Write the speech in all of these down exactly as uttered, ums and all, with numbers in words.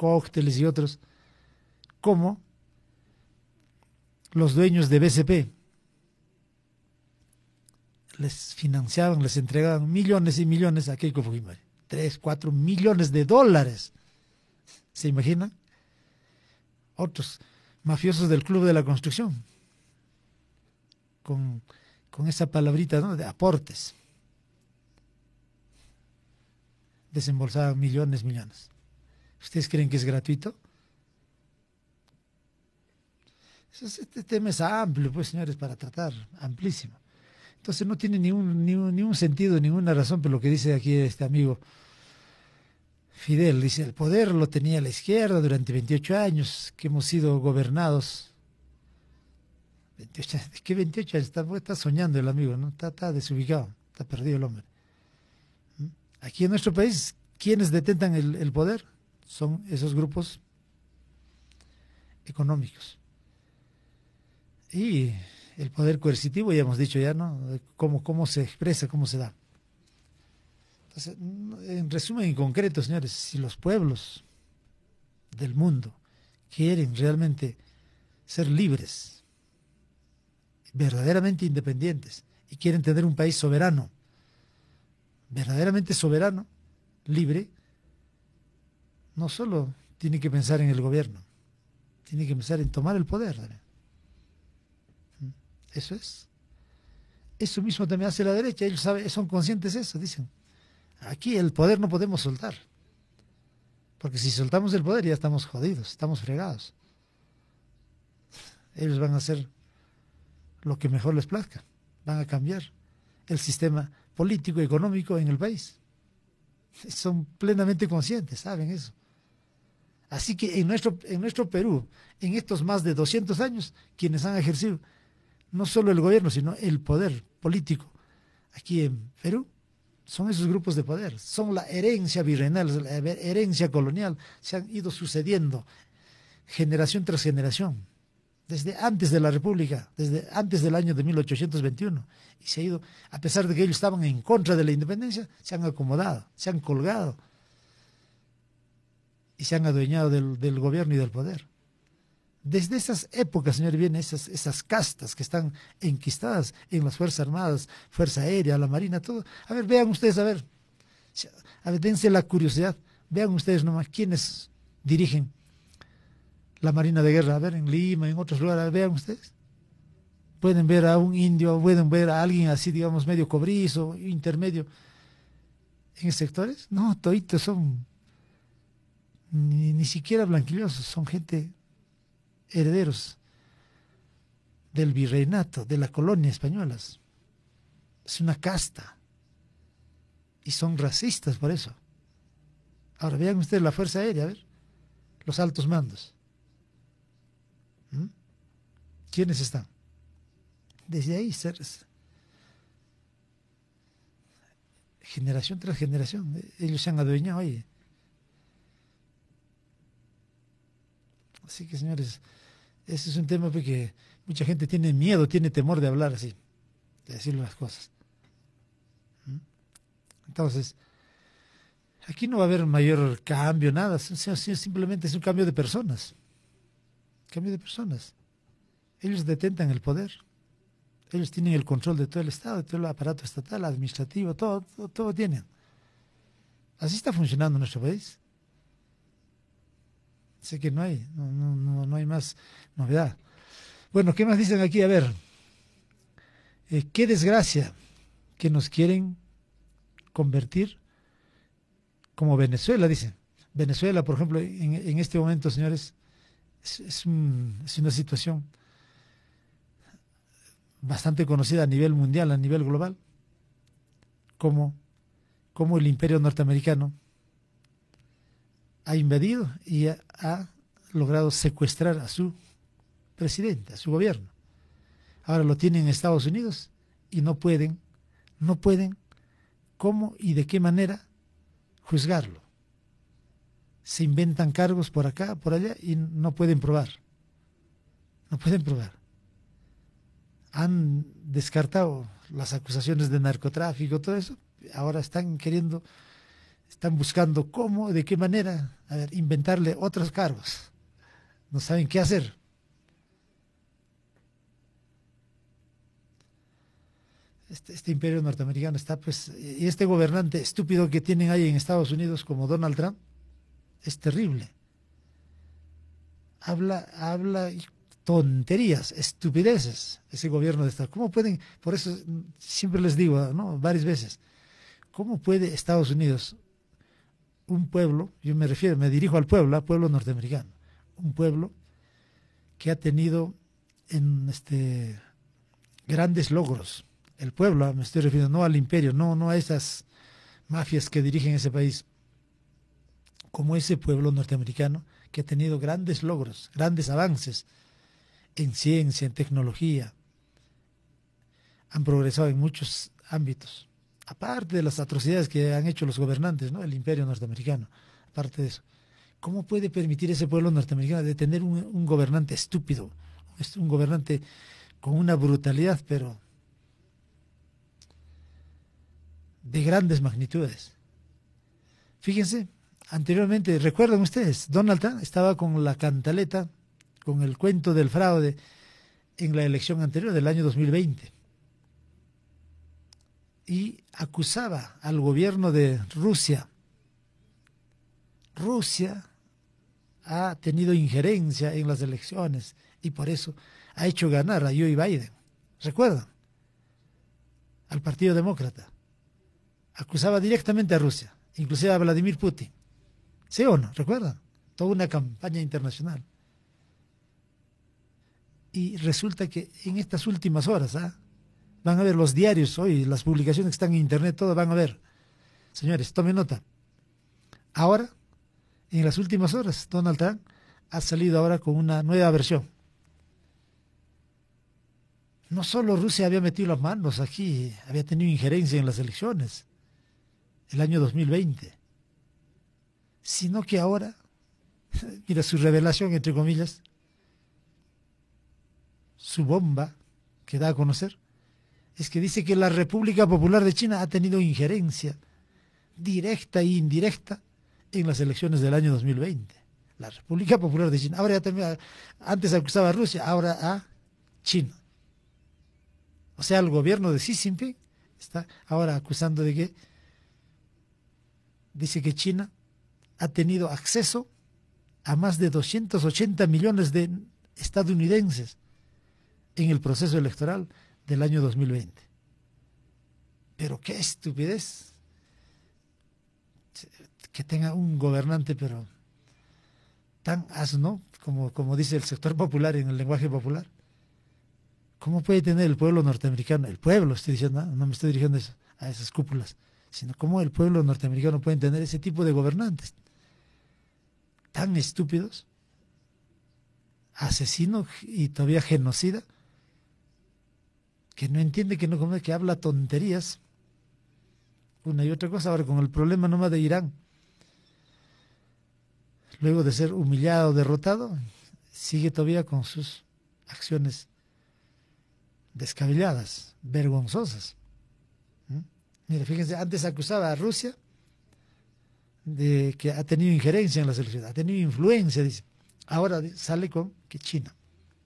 cócteles y otros, como los dueños de B C P les financiaban, les entregaban millones y millones a Keiko Fujimori. Tres, cuatro millones de dólares. ¿Se imaginan? Otros mafiosos del Club de la Construcción, con, con esa palabrita, ¿no?, de aportes. Desembolsaban millones, millones. ¿Ustedes creen que es gratuito? Este tema es amplio, pues, señores, para tratar, amplísimo. Entonces no tiene ni un, ni un, ni un sentido, ninguna razón por lo que dice aquí este amigo Fidel. Dice, el poder lo tenía la izquierda durante veintiocho años, que hemos sido gobernados. veintiocho, ¿qué veintiocho años? Está, está soñando el amigo, ¿no? Está, está desubicado, está perdido el hombre. Aquí en nuestro país, ¿quiénes detentan el, el poder? Son esos grupos económicos. Y el poder coercitivo, ya hemos dicho ya, ¿no? Cómo, cómo se expresa, cómo se da. Entonces, en resumen y concreto, señores, si los pueblos del mundo quieren realmente ser libres, verdaderamente independientes, y quieren tener un país soberano, verdaderamente soberano, libre, no solo tiene que pensar en el gobierno, tiene que pensar en tomar el poder también. Eso es. Eso mismo también hace la derecha, ellos saben, son conscientes de eso, dicen. Aquí el poder no podemos soltar, porque si soltamos el poder ya estamos jodidos, estamos fregados. Ellos van a hacer lo que mejor les plazca, van a cambiar el sistema político y económico en el país. Son plenamente conscientes, saben eso. Así que en nuestro, en nuestro Perú, en estos más de doscientos años, quienes han ejercido no solo el gobierno, sino el poder político aquí en Perú, son esos grupos de poder, son la herencia virreinal, la herencia colonial, se han ido sucediendo generación tras generación, desde antes de la República, desde antes del año de mil ochocientos veintiuno, y se ha ido, a pesar de que ellos estaban en contra de la independencia, se han acomodado, se han colgado, y se han adueñado del, del gobierno y del poder. Desde esas épocas, señores, vienen esas, esas castas que están enquistadas en las Fuerzas Armadas, Fuerza Aérea, la Marina, todo. A ver, vean ustedes, a ver, a ver, dense la curiosidad, vean ustedes nomás quiénes dirigen la Marina de Guerra, a ver, en Lima, en otros lugares, vean ustedes. Pueden ver a un indio, pueden ver a alguien así, digamos, medio cobrizo, intermedio, en sectores. No, toditos son, ni, ni siquiera blanquillosos, son gente herederos del virreinato, de la colonia españolas. Es una casta. Y son racistas por eso. Ahora vean ustedes la Fuerza Aérea, a ver, los altos mandos. ¿Mm? ¿Quiénes están? Desde ahí, generación tras generación, ellos se han adueñado ahí. Así que, señores, ese es un tema porque mucha gente tiene miedo, tiene temor de hablar así, de decir las cosas. ¿Mm? Entonces, aquí no va a haber mayor cambio, nada, simplemente es un cambio de personas. Cambio de personas. Ellos detentan el poder. Ellos tienen el control de todo el Estado, de todo el aparato estatal, administrativo, todo, todo, todo tienen. Así está funcionando nuestro país. Sé que no hay, no, no, no hay más novedad. Bueno, ¿qué más dicen aquí? A ver, eh, qué desgracia que nos quieren convertir como Venezuela, dicen. Venezuela, por ejemplo, en, en este momento, señores, es, es, un, es una situación bastante conocida a nivel mundial, a nivel global, como, como el imperio norteamericano ha invadido y ha, ha logrado secuestrar a su presidente, a su gobierno. Ahora lo tienen en Estados Unidos y no pueden, no pueden cómo y de qué manera juzgarlo. Se inventan cargos por acá, por allá y no pueden probar. No pueden probar. Han descartado las acusaciones de narcotráfico, todo eso. Ahora están queriendo Están buscando cómo, de qué manera, a ver, inventarle otros cargos. No saben qué hacer. Este, este imperio norteamericano está, pues, y este gobernante estúpido que tienen ahí en Estados Unidos como Donald Trump, es terrible. Habla, habla tonterías, estupideces, ese gobierno de Estados Unidos. ¿Cómo pueden? Por eso siempre les digo, ¿no? Varias veces, ¿cómo puede Estados Unidos, un pueblo, yo me refiero, me dirijo al pueblo, al pueblo norteamericano, un pueblo que ha tenido en este grandes logros, el pueblo, me estoy refiriendo no al imperio, no, no a esas mafias que dirigen ese país, como ese pueblo norteamericano que ha tenido grandes logros, grandes avances en ciencia, en tecnología, han progresado en muchos ámbitos, aparte de las atrocidades que han hecho los gobernantes, ¿no? El imperio norteamericano, aparte de eso. ¿Cómo puede permitir ese pueblo norteamericano de tener un, un gobernante estúpido, un gobernante con una brutalidad, pero de grandes magnitudes? Fíjense, anteriormente, ¿recuerdan ustedes? Donald Trump estaba con la cantaleta, con el cuento del fraude en la elección anterior del año dos mil veinte. Y acusaba al gobierno de Rusia. Rusia ha tenido injerencia en las elecciones y por eso ha hecho ganar a Joe Biden. ¿Recuerdan? Al Partido Demócrata. Acusaba directamente a Rusia, inclusive a Vladimir Putin. ¿Sí o no? ¿Recuerdan? Toda una campaña internacional. Y resulta que en estas últimas horas, ¿ah? Van a ver los diarios hoy, las publicaciones que están en internet, todo van a ver. Señores, tomen nota. Ahora, en las últimas horas, Donald Trump ha salido ahora con una nueva versión. No solo Rusia había metido las manos aquí, había tenido injerencia en las elecciones el año dos mil veinte, sino que ahora, mira su revelación, entre comillas, su bomba que da a conocer, es que dice que la República Popular de China ha tenido injerencia directa e indirecta en las elecciones del año dos mil veinte. La República Popular de China. Ahora ya también, antes acusaba a Rusia, ahora a China. O sea, el gobierno de Xi Jinping está ahora acusando de que dice que China ha tenido acceso a más de doscientos ochenta millones de estadounidenses en el proceso electoral del año dos mil veinte. Pero qué estupidez que tenga un gobernante, pero tan asno, como, como dice el sector popular en el lenguaje popular. ¿Cómo puede tener el pueblo norteamericano, el pueblo, estoy diciendo, no, no me estoy dirigiendo a, eso, a esas cúpulas, sino cómo el pueblo norteamericano puede tener ese tipo de gobernantes tan estúpidos, asesinos y todavía genocida, que no entiende, que no come, que habla tonterías, una y otra cosa. Ahora con el problema nomás de Irán, luego de ser humillado, derrotado, sigue todavía con sus acciones descabelladas, vergonzosas. ¿Mm? Mire, fíjense, antes acusaba a Rusia de que ha tenido injerencia en las elecciones, ha tenido influencia, dice. Ahora sale con que China.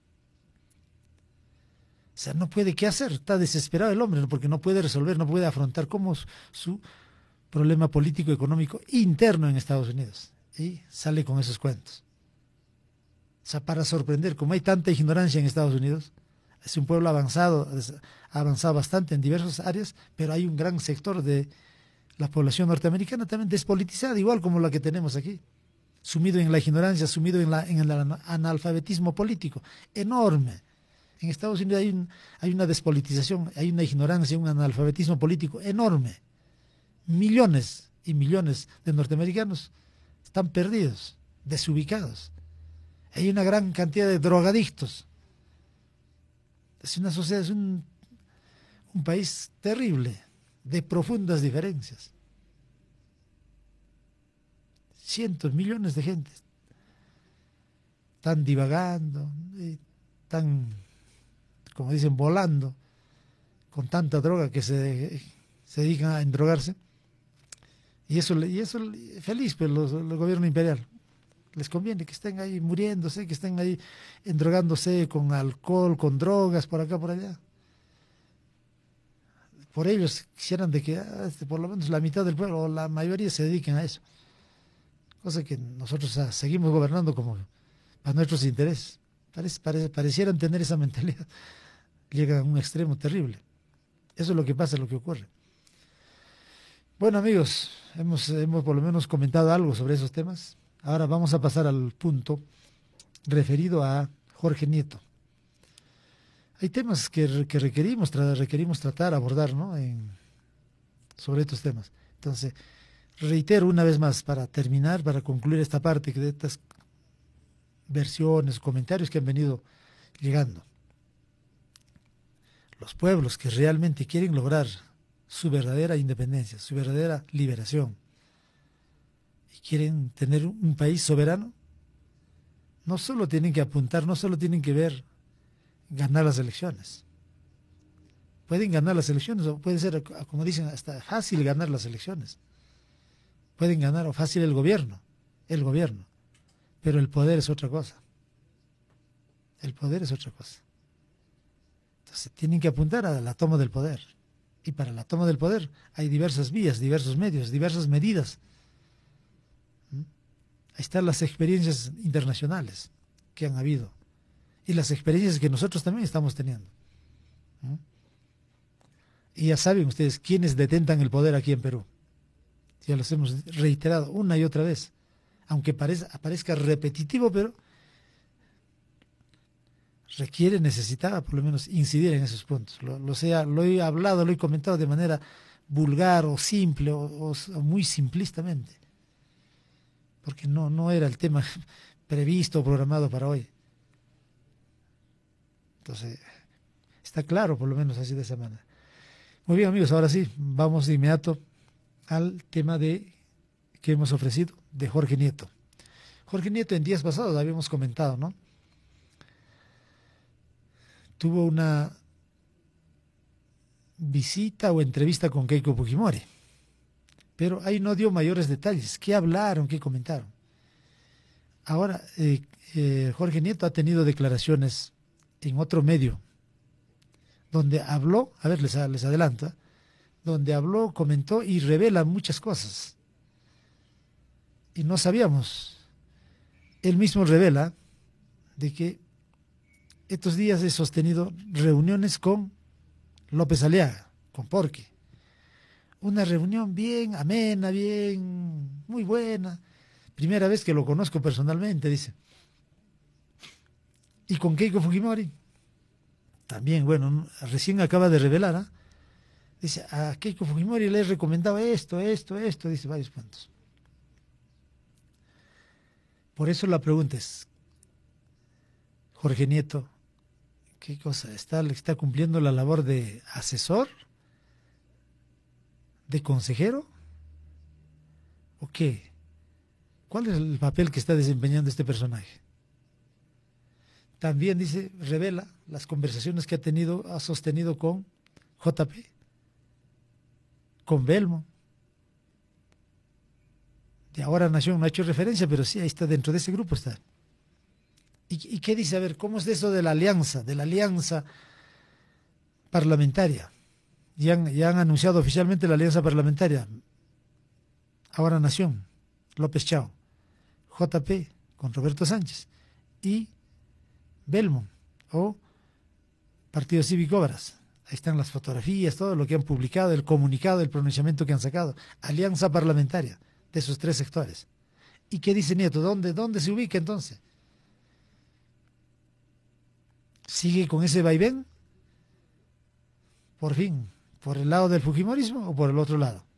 O sea, no puede qué hacer, está desesperado el hombre, porque no puede resolver, no puede afrontar como su, su problema político económico interno en Estados Unidos. Y sale con esos cuentos. O sea, para sorprender, como hay tanta ignorancia en Estados Unidos, es un pueblo avanzado, ha avanzado bastante en diversas áreas, pero hay un gran sector de la población norteamericana también despolitizada, igual como la que tenemos aquí, sumido en la ignorancia, sumido en, la, en el analfabetismo político, enorme. En Estados Unidos hay, un, hay una despolitización, hay una ignorancia, un analfabetismo político enorme. Millones y millones de norteamericanos están perdidos, desubicados. Hay una gran cantidad de drogadictos. Es una sociedad, es un, un país terrible, de profundas diferencias. Cientos, millones de gente están divagando, están, como dicen, volando con tanta droga que se, se dedican a endrogarse. Y eso, y eso feliz, pues, los, el gobierno imperial. Les conviene que estén ahí muriéndose, que estén ahí endrogándose con alcohol, con drogas, por acá, por allá. Por ellos quisieran de que ah, este, por lo menos la mitad del pueblo, o la mayoría, se dediquen a eso. Cosa que nosotros ah, seguimos gobernando como para nuestros intereses. Parece, parece, parecieran tener esa mentalidad. Llega a un extremo terrible. Eso es lo que pasa, lo que ocurre. Bueno, amigos, hemos, hemos por lo menos comentado algo sobre esos temas. Ahora vamos a pasar al punto referido a Jorge Nieto. Hay temas que, que requerimos, tra requerimos tratar, abordar, ¿no? En, sobre estos temas. Entonces, reitero una vez más, para terminar, para concluir esta parte de estas versiones, comentarios que han venido llegando. Los pueblos que realmente quieren lograr su verdadera independencia, su verdadera liberación, y quieren tener un país soberano, no solo tienen que apuntar, no solo tienen que ver ganar las elecciones. Pueden ganar las elecciones, o puede ser, como dicen, hasta fácil ganar las elecciones. Pueden ganar o fácil el gobierno, el gobierno, pero el poder es otra cosa. El poder es otra cosa. Entonces tienen que apuntar a la toma del poder. Y para la toma del poder hay diversas vías, diversos medios, diversas medidas. ¿Mm? Ahí están las experiencias internacionales que han habido y las experiencias que nosotros también estamos teniendo. ¿Mm? Y ya saben ustedes quiénes detentan el poder aquí en Perú. Ya los hemos reiterado una y otra vez, aunque parezca, parezca repetitivo, pero requiere, necesitaba por lo menos incidir en esos puntos. Lo, lo, sea, lo he hablado, lo he comentado de manera vulgar o simple o, o, o muy simplistamente, porque no, no era el tema previsto o programado para hoy. Entonces, está claro por lo menos así de esa manera. Muy bien, amigos, ahora sí, vamos de inmediato al tema de que hemos ofrecido de Jorge Nieto. Jorge Nieto en días pasados habíamos comentado, ¿no? Tuvo una visita o entrevista con Keiko Fujimori, pero ahí no dio mayores detalles. ¿Qué hablaron? ¿Qué comentaron? Ahora, eh, eh, Jorge Nieto ha tenido declaraciones en otro medio, donde habló, a ver, les, les adelanto, donde habló, comentó y revela muchas cosas. Y no sabíamos. Él mismo revela de que estos días he sostenido reuniones con López Aliaga, con Porqui. Una reunión bien amena, bien, muy buena. Primera vez que lo conozco personalmente, dice. Y con Keiko Fujimori, también, bueno, recién acaba de revelar, ¿eh? Dice, a Keiko Fujimori le he recomendado esto, esto, esto, dice varios puntos. Por eso la pregunta es, Jorge Nieto, ¿qué cosa? ¿Está, está cumpliendo la labor de asesor? ¿De consejero? ¿O qué? ¿Cuál es el papel que está desempeñando este personaje? También dice, revela las conversaciones que ha tenido, ha sostenido con J P, con Belmo. De Ahora Nación no ha hecho referencia, pero sí, ahí está, dentro de ese grupo está. ¿Y, y qué dice? A ver, ¿cómo es eso de la alianza, de la alianza parlamentaria? Ya han, ya han anunciado oficialmente la alianza parlamentaria. Ahora Nación, López Chao, J P con Roberto Sánchez y Belmo o Partido Cívico Obras. Ahí están las fotografías, todo lo que han publicado, el comunicado, el pronunciamiento que han sacado. Alianza parlamentaria de esos tres sectores. ¿Y qué dice Nieto? ¿Dónde, dónde se ubica entonces? ¿Sigue con ese vaivén? Por fin, ¿por el lado del fujimorismo o por el otro lado?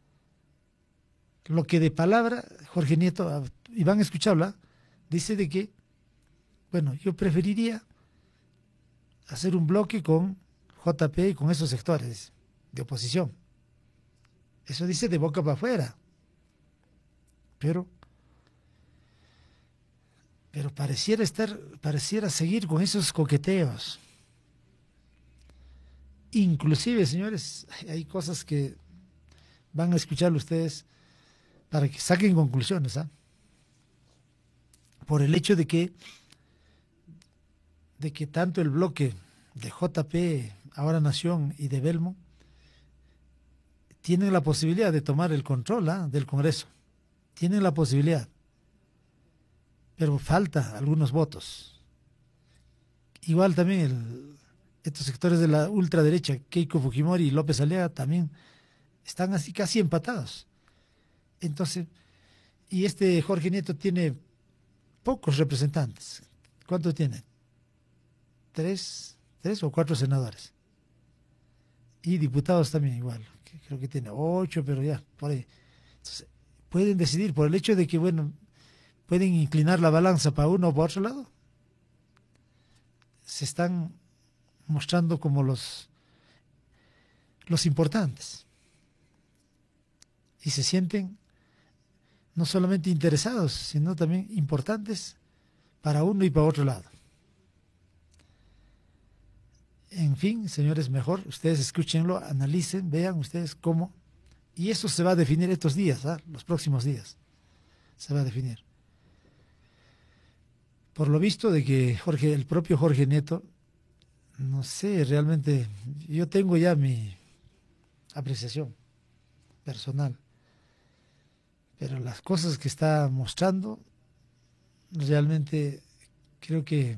Lo que de palabra, Jorge Nieto, y van a escucharla, dice de que, bueno, yo preferiría hacer un bloque con J P y con esos sectores de oposición. Eso dice de boca para afuera. Pero, pero pareciera estar, pareciera seguir con esos coqueteos. Inclusive, señores, hay cosas que van a escuchar ustedes para que saquen conclusiones, ¿ah? Por el hecho de que, de que tanto el bloque de J P, Ahora Nación y de Belmo tienen la posibilidad de tomar el control, ¿ah?, del Congreso. Tienen la posibilidad, pero falta algunos votos. Igual también el, estos sectores de la ultraderecha, Keiko Fujimori y López Aliaga, también están así casi empatados. Entonces, y este Jorge Nieto tiene pocos representantes. ¿Cuánto tiene? Tres, tres o cuatro senadores. Y diputados también igual. Creo que tiene ocho, pero ya, por ahí. Entonces, pueden decidir por el hecho de que, bueno, pueden inclinar la balanza para uno o para otro lado. Se están mostrando como los, los importantes. Y se sienten no solamente interesados, sino también importantes para uno y para otro lado. En fin, señores, mejor ustedes escúchenlo, analicen, vean ustedes cómo, y eso se va a definir estos días, ¿eh? Los próximos días se va a definir. Por lo visto de que Jorge, el propio Jorge Nieto, no sé, realmente, yo tengo ya mi apreciación personal, pero las cosas que está mostrando, realmente creo que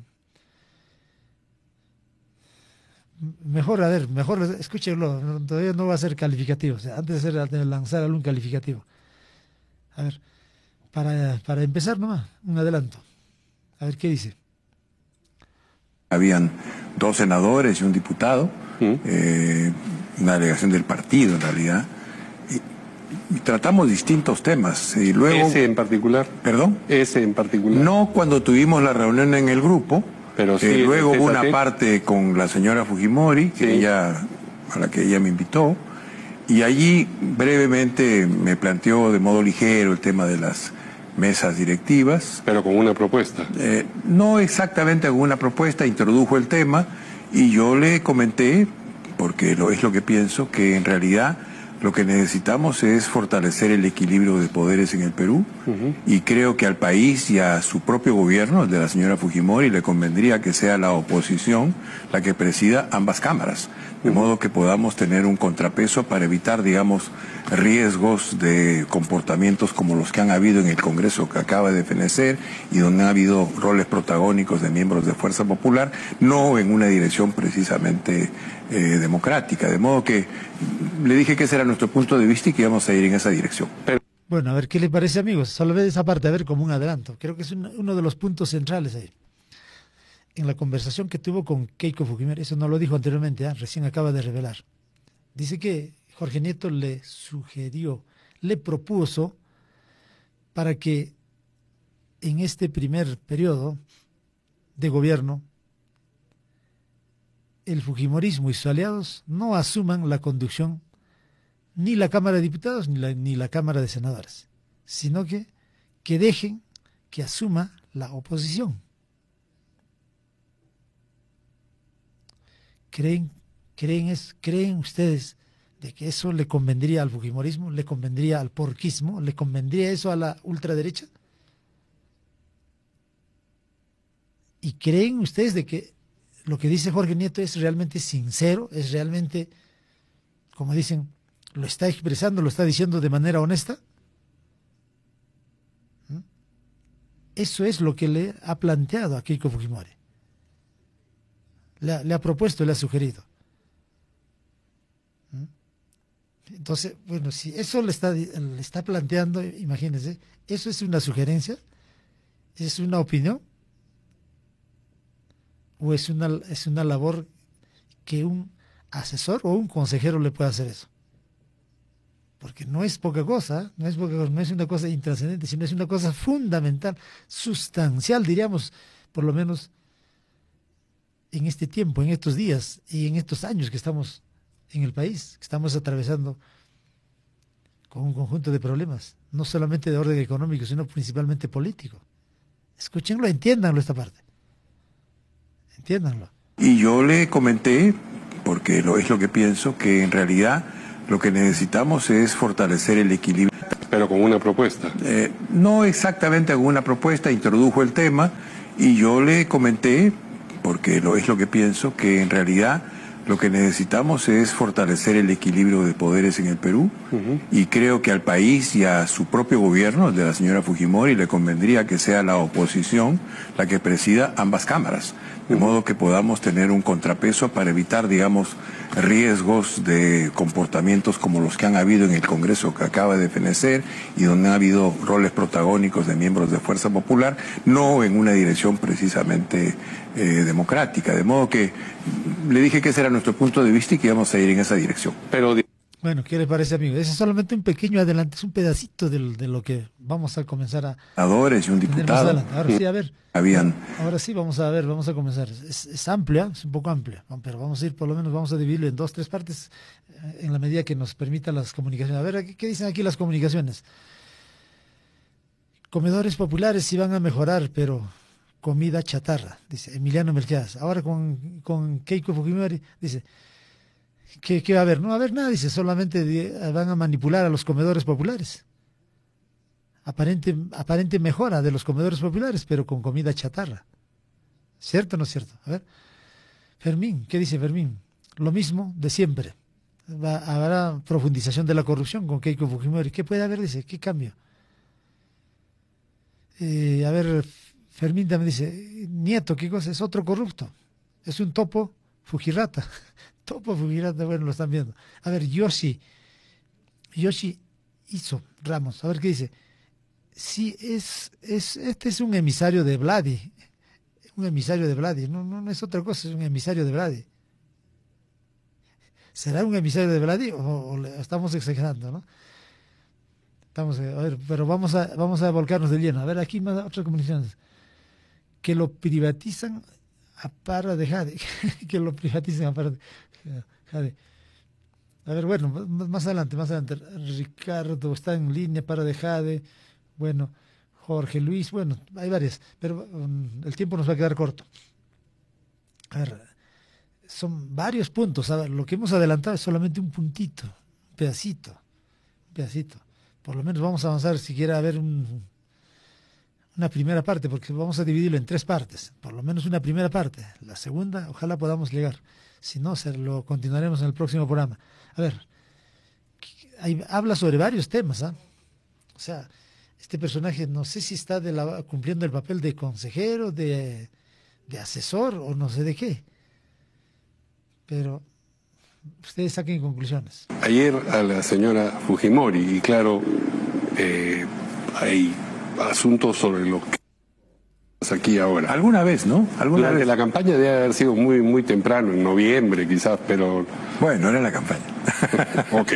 mejor, a ver, mejor escúchenlo, todavía no va a ser calificativo, o sea, antes de, ser, de lanzar algún calificativo. A ver, para, para empezar nomás, un adelanto. A ver qué dice. Habían dos senadores y un diputado, ¿Mm? eh, una delegación del partido en realidad, y, y tratamos distintos temas. Y luego, ¿Ese en particular? ¿Perdón? ¿Ese en particular? No cuando tuvimos la reunión en el grupo, pero sí, eh, luego hubo una tete. parte con la señora Fujimori, que sí. ella, a la que ella me invitó, y allí brevemente me planteó de modo ligero el tema de las mesas directivas. Pero con una propuesta. Eh, no exactamente con una propuesta, introdujo el tema y yo le comenté, porque lo, es lo que pienso, que en realidad lo que necesitamos es fortalecer el equilibrio de poderes en el Perú, uh-huh. y creo que al país y a su propio gobierno, el de la señora Fujimori, le convendría que sea la oposición la que presida ambas cámaras, de uh-huh. modo que podamos tener un contrapeso para evitar, digamos, riesgos de comportamientos como los que han habido en el Congreso que acaba de fenecer y donde han habido roles protagónicos de miembros de Fuerza Popular, no en una dirección precisamente eh, democrática, de modo que le dije que ese era nuestro punto de vista y que íbamos a ir en esa dirección. Pero... Bueno, a ver qué le parece, amigos. Solo ve esa parte, a ver, como un adelanto. Creo que es un, uno de los puntos centrales ahí. En la conversación que tuvo con Keiko Fujimori, eso no lo dijo anteriormente, ¿eh? Recién acaba de revelar. Dice que Jorge Nieto le sugirió, le propuso para que en este primer periodo de gobierno el fujimorismo y sus aliados no asuman la conducción ni la Cámara de Diputados ni la, ni la Cámara de Senadores, sino que, que dejen que asuma la oposición. ¿Creen, creen, es, ¿Creen ustedes de que eso le convendría al fujimorismo, le convendría al porquismo, le convendría eso a la ultraderecha? ¿Y creen ustedes de que lo que dice Jorge Nieto es realmente sincero, es realmente, como dicen, lo está expresando, lo está diciendo de manera honesta? ¿Mm? Eso es lo que le ha planteado a Keiko Fujimori. Le ha, le ha propuesto, le ha sugerido. ¿Mm? Entonces, bueno, si eso le está, le está planteando, imagínense, eso es una sugerencia, es una opinión, o es una, es una labor que un asesor o un consejero le puede hacer eso. Porque no es poca cosa, no es poca cosa, no es una cosa intrascendente, sino es una cosa fundamental, sustancial, diríamos, por lo menos en este tiempo, en estos días y en estos años que estamos en el país, que estamos atravesando con un conjunto de problemas, no solamente de orden económico, sino principalmente político. Escúchenlo, entiéndanlo esta parte. Entiéndanlo. Y yo le comenté, porque lo, es lo que pienso, que en realidad lo que necesitamos es fortalecer el equilibrio. Pero con una propuesta. Eh, no exactamente con una propuesta, introdujo el tema y yo le comenté, porque lo, es lo que pienso, que en realidad lo que necesitamos es fortalecer el equilibrio de poderes en el Perú, uh-huh. y creo que al país y a su propio gobierno, el de la señora Fujimori, le convendría que sea la oposición la que presida ambas cámaras, de uh-huh. modo que podamos tener un contrapeso para evitar, digamos, riesgos de comportamientos como los que han habido en el Congreso que acaba de fenecer y donde ha habido roles protagónicos de miembros de Fuerza Popular, no en una dirección precisamente eh, democrática. De modo que le dije que ese era nuestro punto de vista y que íbamos a ir en esa dirección. Pero bueno, ¿qué le parece, amigo? Ese es solamente un pequeño adelanto, es un pedacito de, de lo que vamos a comenzar a... Senadores y un diputado. Ahora sí, a ver. Habían... Ahora sí, vamos a ver, vamos a comenzar. Es, es amplia, es un poco amplia, pero vamos a ir, por lo menos vamos a dividirlo en dos, tres partes, en la medida que nos permitan las comunicaciones. A ver, ¿qué, qué dicen aquí las comunicaciones? Comedores populares sí van a mejorar, pero comida chatarra, dice Emiliano Melquiades. Ahora con, con Keiko Fujimori, dice... ¿Qué, ¿Qué va a haber? No va a haber nada, dice, solamente van a manipular a los comedores populares. Aparente, aparente mejora de los comedores populares, pero con comida chatarra. ¿Cierto o no es cierto? A ver. Fermín, ¿qué dice Fermín? Lo mismo de siempre. Va, habrá profundización de la corrupción con Keiko Fujimori. ¿Qué puede haber? Dice, ¿qué cambio? Eh, a ver, Fermín también dice, Nieto, ¿qué cosa? Es otro corrupto. Es un topo fujirata. Topo Fujirata, bueno, lo están viendo. A ver, Yoshi, Yoshi hizo Ramos, a ver qué dice. Sí, es, es, este es un emisario de Vladi, un emisario de Vladi, no, no, no es otra cosa, es un emisario de Vladi. ¿Será un emisario de Vladi o, o estamos exagerando, no? Estamos, a ver, pero vamos a, vamos a volcarnos de lleno. A ver, aquí más otras comunicaciones. Que lo privatizan a para de Jade, que lo privatizan a para de Jade. A ver, bueno, más adelante, más adelante. Ricardo está en línea para de Jade. Bueno, Jorge Luis, bueno, hay varias, pero um, el tiempo nos va a quedar corto. A ver, son varios puntos. A ver, lo que hemos adelantado es solamente un puntito, un pedacito, un pedacito. Por lo menos vamos a avanzar si quiere haber un, una primera parte, porque vamos a dividirlo en tres partes. Por lo menos una primera parte. La segunda, ojalá podamos llegar. Si no, se lo continuaremos en el próximo programa. A ver, hay, habla sobre varios temas, ¿ah? O sea, este personaje no sé si está de la, cumpliendo el papel de consejero, de, de asesor o no sé de qué. Pero ustedes saquen conclusiones. Ayer a la señora Fujimori, y claro, eh, hay asuntos sobre lo que aquí ahora. Alguna vez, ¿no? Alguna Durante vez. la campaña debe haber sido muy muy temprano, en noviembre quizás, pero... Bueno, era la campaña. Ok.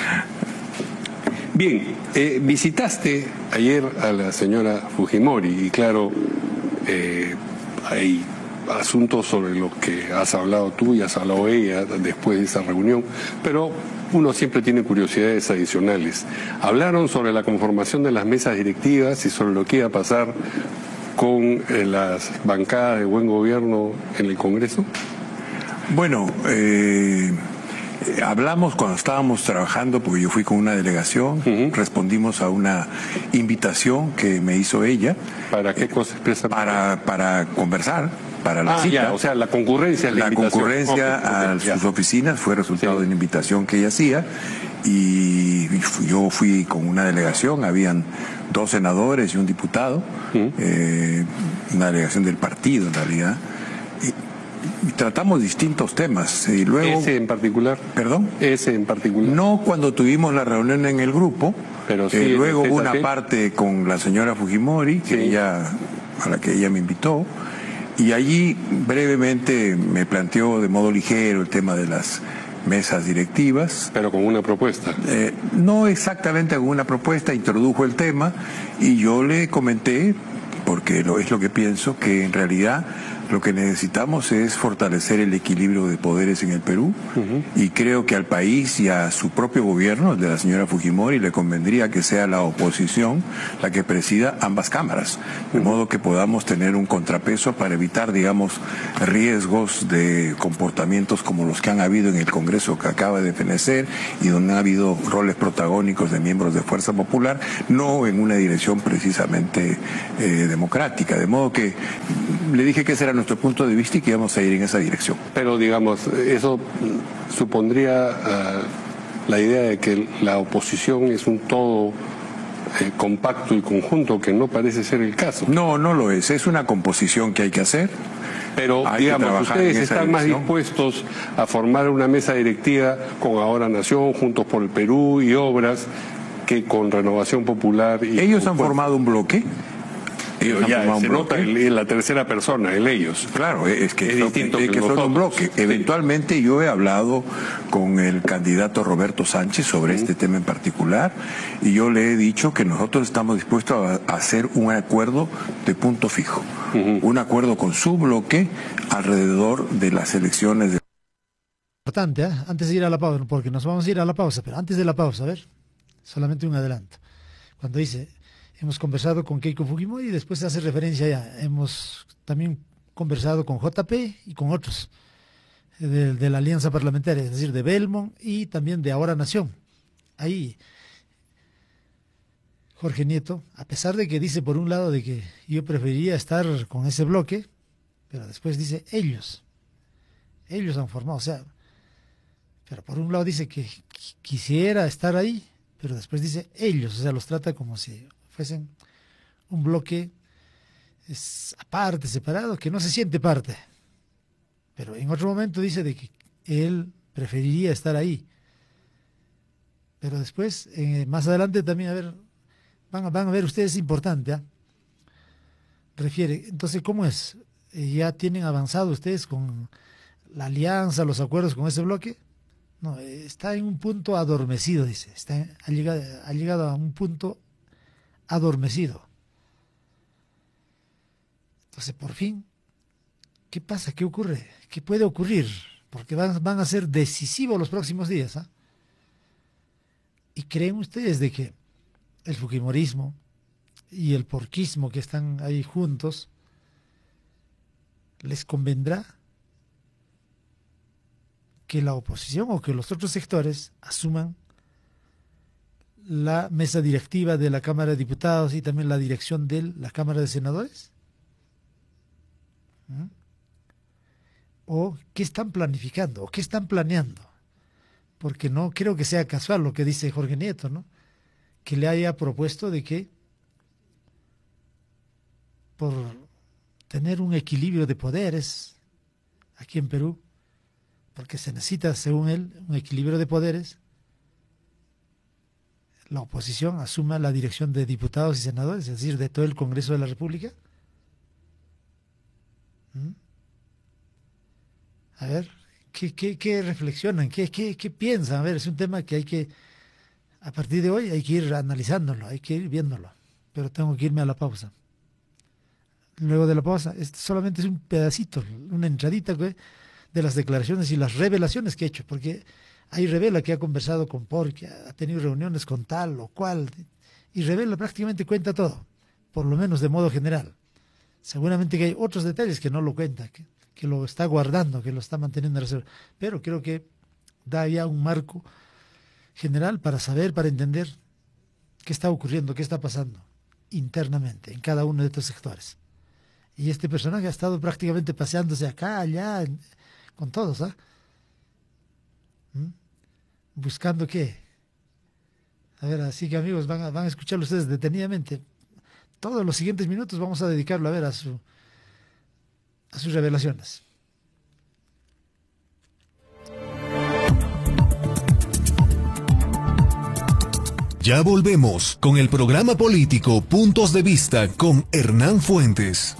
Bien, eh, visitaste ayer a la señora Fujimori y claro, eh, hay asuntos sobre los que has hablado tú y has hablado ella después de esa reunión, pero uno siempre tiene curiosidades adicionales. ¿Hablaron sobre la conformación de las mesas directivas y sobre lo que iba a pasar con eh, las bancadas de buen gobierno en el Congreso? Bueno, eh, hablamos cuando estábamos trabajando, porque yo fui con una delegación, uh-huh. respondimos a una invitación que me hizo ella. ¿Para qué cosa expresa? Para, para conversar, para la ah, cita. Ya, o sea, la concurrencia. La, la concurrencia okay, okay, a ya. sus oficinas fue resultado sí. de una invitación que ella hacía, y yo fui con una delegación, habían dos senadores y un diputado, uh-huh. eh, una delegación del partido en realidad. Y tratamos distintos temas y luego ese en particular perdón ese en particular no cuando tuvimos la reunión en el grupo, pero sí, eh, luego hubo una aquel? parte con la señora Fujimori que sí. ella a la que ella me invitó, y allí brevemente me planteó de modo ligero el tema de las mesas directivas, pero con una propuesta. Eh, no exactamente con una propuesta, introdujo el tema y yo le comenté, porque lo, es lo que pienso, que en realidad lo que necesitamos es fortalecer el equilibrio de poderes en el Perú, uh-huh. y creo que al país y a su propio gobierno, el de la señora Fujimori, le convendría que sea la oposición la que presida ambas cámaras, de uh-huh. modo que podamos tener un contrapeso para evitar, digamos, riesgos de comportamientos como los que han habido en el Congreso que acaba de fenecer y donde ha habido roles protagónicos de miembros de Fuerza Popular, no en una dirección precisamente eh, democrática, de modo que le dije que ese era nuestro punto de vista y que íbamos a ir en esa dirección. Pero digamos, eso supondría uh, la idea de que la oposición es un todo eh, compacto y conjunto, que no parece ser el caso. No, no lo es, es una composición que hay que hacer. Pero, hay digamos, ustedes están más dispuestos a formar una mesa directiva con Ahora Nación, Juntos por el Perú y Obras, que con Renovación Popular. Y ellos han formado un bloque. Ellos ya, se nota en la tercera persona, el ellos. Claro, es que, es distinto es que, que son un bloque. Sí. Eventualmente yo he hablado con el candidato Roberto Sánchez sobre uh-huh. este tema en particular, y yo le he dicho que nosotros estamos dispuestos a hacer un acuerdo de punto fijo, uh-huh. un acuerdo con su bloque alrededor de las elecciones. De... Importante, ¿eh? Antes de ir a la pausa, porque nos vamos a ir a la pausa, pero antes de la pausa, a ver, solamente un adelanto. Cuando dice... Hemos conversado con Keiko Fujimori y después se hace referencia ya. Hemos también conversado con J P y con otros de, de la Alianza Parlamentaria, es decir, de Belmont y también de Ahora Nación. Ahí, Jorge Nieto, a pesar de que dice por un lado de que yo preferiría estar con ese bloque, pero después dice ellos. Ellos han formado, o sea, pero por un lado dice que quisiera estar ahí, pero después dice ellos, o sea, los trata como si fuesen un bloque es aparte, separado, que no se siente parte. Pero en otro momento dice de que él preferiría estar ahí. Pero después, eh, más adelante también, a ver, van a, van a ver ustedes, es importante, ¿eh? Refiere, entonces, ¿cómo es? Eh, ¿Ya tienen avanzado ustedes con la alianza, los acuerdos con ese bloque? No, eh, está en un punto adormecido, dice. Está, ha, llegado, ha llegado a un punto adormecido. Entonces, por fin, ¿qué pasa? ¿Qué ocurre? ¿Qué puede ocurrir? Porque van, van a ser decisivos los próximos días, ¿eh? ¿Y creen ustedes de que el fujimorismo y el porquismo que están ahí juntos les convendrá que la oposición o que los otros sectores asuman la mesa directiva de la Cámara de Diputados y también la dirección de la Cámara de Senadores? ¿Mm? ¿O qué están planificando? ¿O qué están planeando? Porque no creo que sea casual lo que dice Jorge Nieto, ¿no? Que le haya propuesto de que por tener un equilibrio de poderes aquí en Perú, porque se necesita, según él, un equilibrio de poderes, la oposición asuma la dirección de diputados y senadores, es decir, de todo el Congreso de la República. ¿Mm? A ver, ¿qué, qué, qué reflexionan? ¿Qué, qué, ¿Qué piensan? A ver, es un tema que hay que, a partir de hoy, hay que ir analizándolo, hay que ir viéndolo. Pero tengo que irme a la pausa. Luego de la pausa, esto solamente es un pedacito, una entradita de las declaraciones y las revelaciones que he hecho, porque ahí revela que ha conversado con Por, que ha tenido reuniones con tal o cual, y revela, prácticamente cuenta todo, por lo menos de modo general. Seguramente que hay otros detalles que no lo cuenta, que, que lo está guardando, que lo está manteniendo en reserva, pero creo que da ya un marco general para saber, para entender qué está ocurriendo, qué está pasando internamente en cada uno de estos sectores. Y este personaje ha estado prácticamente paseándose acá, allá, en, con todos, ¿ah? ¿Mm? ¿Buscando qué? A ver, así que amigos, van a, van a escucharlo ustedes detenidamente. Todos los siguientes minutos vamos a dedicarlo a ver a, su, a sus revelaciones. Ya volvemos con el programa político Puntos de Vista con Hernán Fuentes.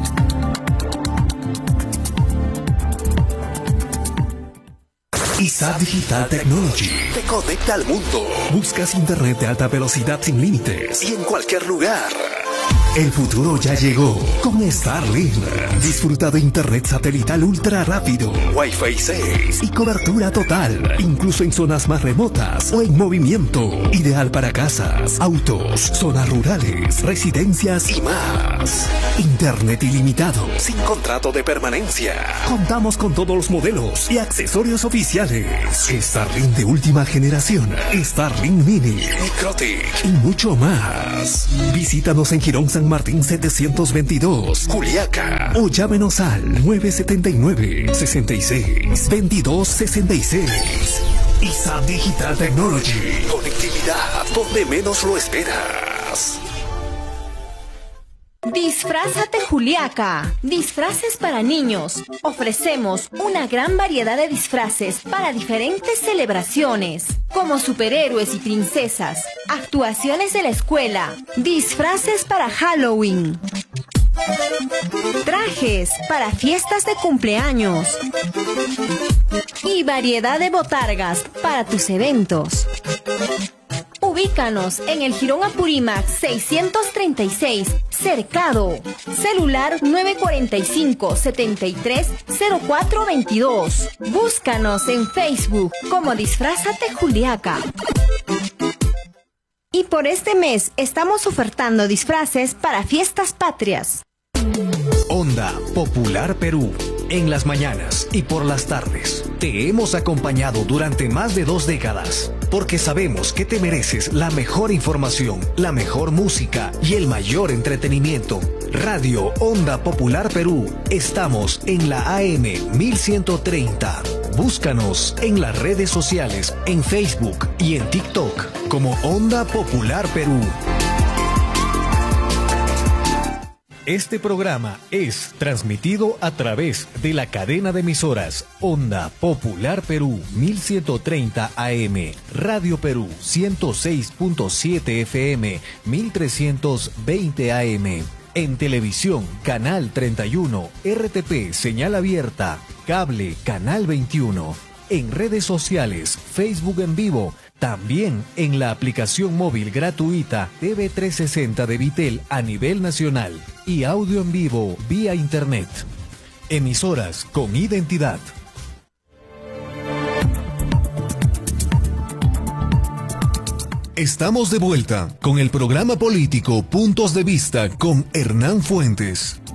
I S A Digital Technology te conecta al mundo. Buscas internet de alta velocidad sin límites y en cualquier lugar. El futuro ya llegó con Starlink. Disfruta de internet satelital ultra rápido, Wi-Fi seis y cobertura total, incluso en zonas más remotas o en movimiento. Ideal para casas, autos, zonas rurales, residencias y más. Internet ilimitado, sin contrato de permanencia. Contamos con todos los modelos y accesorios oficiales. Starlink de última generación, Starlink Mini, Microtic y mucho más. Visítanos en Girón San Martín setecientos veintidós, Juliaca, o llámenos al nueve siete nueve, seis seis, veintidós sesenta y seis. I S A Digital Technology, conectividad donde menos lo esperas. Disfrázate Juliaca, disfraces para niños. Ofrecemos una gran variedad de disfraces para diferentes celebraciones, como superhéroes y princesas, actuaciones de la escuela, disfraces para Halloween, trajes para fiestas de cumpleaños y variedad de botargas para tus eventos. Ubícanos en el Jirón Apurímac seiscientos treinta y seis, Cercado. Celular nueve cuatro cinco, siete tres, cero cuatro dos dos. Búscanos en Facebook como Disfrázate Juliaca. Y por este mes estamos ofertando disfraces para fiestas patrias. Onda Popular Perú. En las mañanas y por las tardes te hemos acompañado durante más de dos décadas, porque sabemos que te mereces la mejor información, la mejor música y el mayor entretenimiento. Radio Onda Popular Perú. Estamos en la A M mil ciento treinta. Búscanos en las redes sociales, en Facebook y en TikTok como Onda Popular Perú. Este programa es transmitido a través de la cadena de emisoras Onda Popular Perú mil ciento treinta A M, Radio Perú ciento seis punto siete F M, mil trescientos veinte A M. En televisión, Canal treinta y uno, R T P, señal abierta, cable, Canal veintiuno. En redes sociales, Facebook en vivo, también en la aplicación móvil gratuita T V trescientos sesenta de Vitel a nivel nacional y audio en vivo vía internet. Emisoras con identidad. Estamos de vuelta con el programa político Puntos de Vista con Hernán Fuentes.